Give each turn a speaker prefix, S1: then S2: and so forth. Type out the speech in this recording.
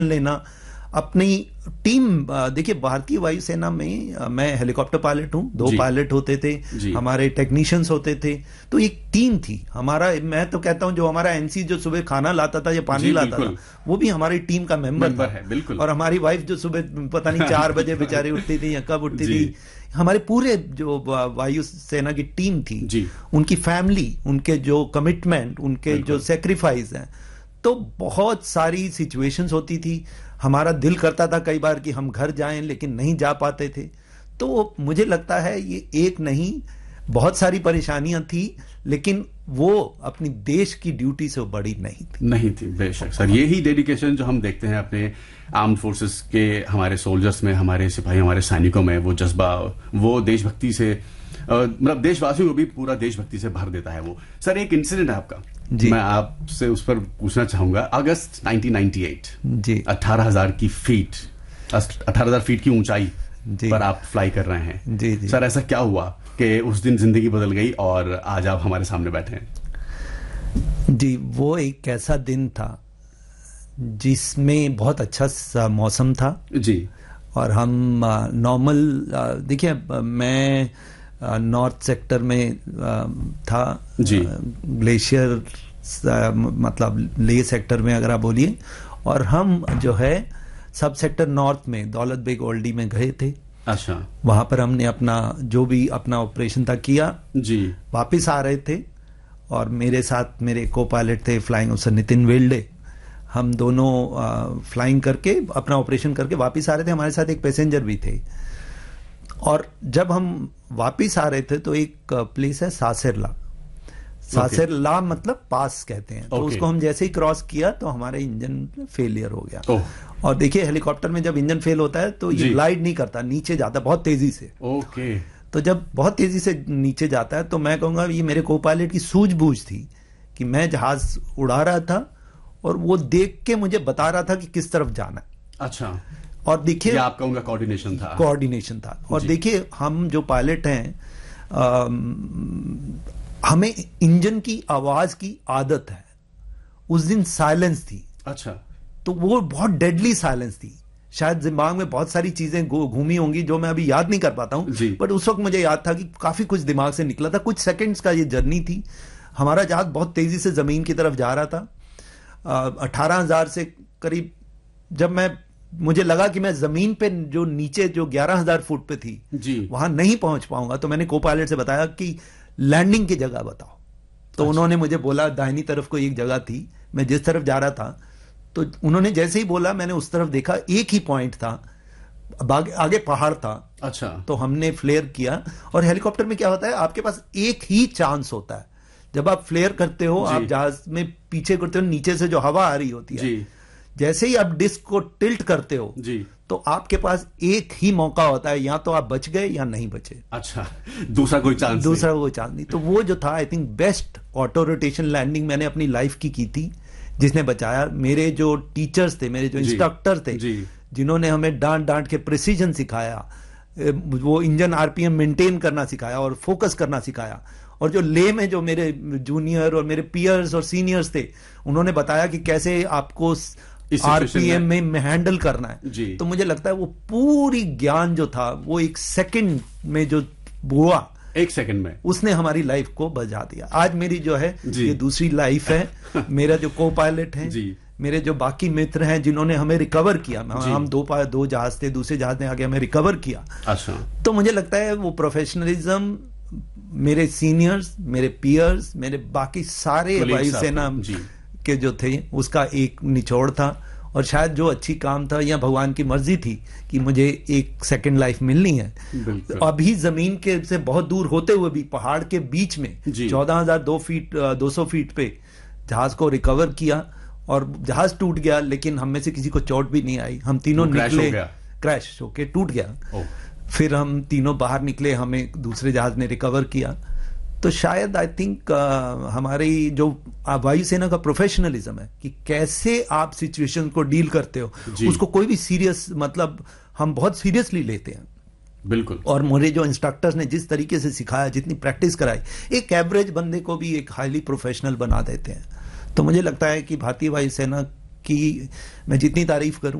S1: लेना, अपनी टीम। देखिए भारतीय वायुसेना में मैं हेलीकॉप्टर पायलट हूं, 2 पायलट होते थे, हमारे टेक्नीशियंस होते थे, तो एक टीम थी हमारा। मैं तो कहता हूं जो हमारा एनसी जो सुबह खाना लाता था या पानी लाता था, वो भी हमारी टीम का मेंबर था।
S2: बिल्कुल।
S1: और हमारी वाइफ जो सुबह पता नहीं 4 बजे बेचारी उठती थी या कब उठती थी। हमारे पूरे जो वायुसेना की टीम थी, उनकी फैमिली, उनके जो कमिटमेंट, उनके जो सेक्रीफाइस हैं, तो बहुत सारी सिचुएशंस होती थी। हमारा दिल करता था कई बार कि हम घर जाएं, लेकिन नहीं जा पाते थे। तो मुझे लगता है ये एक नहीं, बहुत सारी परेशानियां थी, लेकिन वो अपनी देश की ड्यूटी से बड़ी नहीं थी।
S2: बेशक सर, यही डेडिकेशन जो हम देखते हैं अपने आर्म्ड फोर्सेस के हमारे सोल्जर्स में, हमारे सिपाही, हमारे सैनिकों में, वो जज्बा, वो देशभक्ति से, मतलब देशवासियों को भी पूरा देशभक्ति से भर देता है वो। सर एक इंसिडेंट है आपका, मैं आपसे उस पर पूछना चाहूंगा। अगस्त 1998 जी, 18,000 फीट की ऊंचाई पर आप फ्लाई कर रहे हैं। जी। सर ऐसा क्या हुआ कि उस दिन जिंदगी बदल गई और आज आप हमारे सामने बैठे हैं?
S1: जी, वो एक ऐसा दिन था जिसमें बहुत अच्छा सा मौसम था
S2: जी, और
S1: हम नॉर्मल, देखिए मैं नॉर्थ सेक्टर में था जी, ग्लेशियर मतलब लेह सेक्टर में अगर आप बोलिए, और हम जो है सब सेक्टर नॉर्थ में दौलत बेग ओल्डी में गए थे।
S2: अच्छा।
S1: वहां पर हमने अपना जो भी अपना ऑपरेशन था किया जी, वापिस आ रहे थे और मेरे साथ मेरे को पायलट थे फ्लाइंग ऑफिसर नितिन वेल्डे। हम दोनों फ्लाइंग करके अपना ऑपरेशन करके वापिस आ रहे थे, हमारे साथ एक पैसेंजर भी थे। और जब हम वापिस आ रहे थे तो एक प्लेस है सासेरला, सासेरला मतलब पास कहते हैं, तो उसको हम जैसे ही क्रॉस किया तो हमारे इंजन फेलियर हो गया। और देखिए हेलीकॉप्टर में जब इंजन फेल होता है तो ये ग्लाइड नहीं करता, नीचे जाता बहुत तेजी से।
S2: ओके।
S1: तो जब बहुत तेजी से नीचे जाता है तो मैं कहूंगा ये मेरे को पायलट की सूझबूझ थी कि मैं जहाज उड़ा रहा था और वो देख के मुझे बता रहा था कि किस तरफ जाना है।
S2: अच्छा।
S1: और देखिए
S2: आपका उनका कोऑर्डिनेशन था।
S1: और देखिए हम जो पायलट हैं, हमें इंजन की आवाज की आदत है। उस दिन साइलेंस थी।
S2: अच्छा।
S1: तो वो बहुत डेडली साइलेंस थी। शायद दिमाग में बहुत सारी चीजें घूमी होंगी जो मैं अभी याद नहीं कर पाता हूं, बट उस वक्त मुझे याद था कि काफी कुछ दिमाग से निकला था। कुछ सेकंड्स का ये जर्नी थी। हमारा जहाज बहुत तेजी से जमीन की तरफ जा रहा था। 18,000 से करीब जब मुझे लगा कि मैं जमीन पे जो नीचे जो 11,000 फुट पे थी वहां नहीं पहुंच पाऊंगा, तो मैंने को पायलट से बताया कि लैंडिंग की जगह बताओ। तो उन्होंने मुझे बोला दाहिनी तरफ को एक जगह थी, मैं जिस तरफ जा रहा था, तो उन्होंने जैसे ही बोला मैंने उस तरफ देखा, एक ही पॉइंट था, आगे पहाड़ था।
S2: अच्छा।
S1: तो हमने फ्लेयर किया। और हेलीकॉप्टर में क्या होता है, आपके पास एक ही चांस होता है। जब आप फ्लेयर करते हो, आप जहाज में पीछे करते हो, नीचे से जो हवा आ रही होती है, जैसे ही आप डिस्क को टिल्ट करते हो तो आपके पास एक ही मौका होता है, या तो आप बच गए या नहीं बचे।
S2: अच्छा, दूसरा कोई चांस
S1: नहीं। तो वो जो था, I think best auto rotation landing मैंने अपनी लाइफ की थी, जिसने बचाया। मेरे जो टीचर्स थे, मेरे जो इंस्ट्रक्टर थे, जिन्होंने हमें डांट डांट के प्रिसीजन सिखाया, वो इंजन आरपीएम मेंटेन करना सिखाया और फोकस करना सिखाया। और जो ले में जो मेरे जूनियर और मेरे पियर्स और सीनियर्स थे, उन्होंने बताया कि कैसे आपको आरपीएम में हैंडल करना है। तो मुझे लगता है वो पूरी ज्ञान जो था वो एक सेकंड में जो हुआ,
S2: एक सेकंड में उसने
S1: हमारी लाइफ को बचा दिया। आज मेरी जो है ये दूसरी लाइफ है। मेरा जो को पायलट है, मेरे जो बाकी मित्र हैं जिन्होंने हमें रिकवर किया, हम दो जहाज थे, दूसरे जहाज ने आगे हमें रिकवर किया।
S2: अच्छा।
S1: तो मुझे लगता है वो प्रोफेशनलिज्म, मेरे सीनियर्स, मेरे पियर्स, मेरे बाकी सारे वायुसेना के जो थे, उसका एक निचोड़ था। और शायद जो अच्छी काम था या भगवान की मर्जी थी कि मुझे एक सेकंड लाइफ मिलनी है। अभी जमीन के से बहुत दूर होते हुए भी पहाड़ के बीच में 14,200 फीट पे जहाज को रिकवर किया और जहाज टूट गया, लेकिन हम में से किसी को चोट भी नहीं आई। हम तीनों निकले, क्रैश होके टूट गया। फिर हम तीनों बाहर निकले, हमें दूसरे जहाज ने रिकवर किया। तो शायद आई थिंक हमारी जो वायुसेना का प्रोफेशनलिज्म है कि कैसे आप सिचुएशन को डील करते हो, उसको कोई भी सीरियस, मतलब हम बहुत सीरियसली लेते हैं।
S2: बिल्कुल।
S1: और मेरे जो इंस्ट्रक्टर्स ने जिस तरीके से सिखाया, जितनी प्रैक्टिस कराई, एक एवरेज बंदे को भी एक हाईली प्रोफेशनल बना देते हैं। तो मुझे लगता है कि भारतीय वायुसेना कि मैं जितनी तारीफ करूं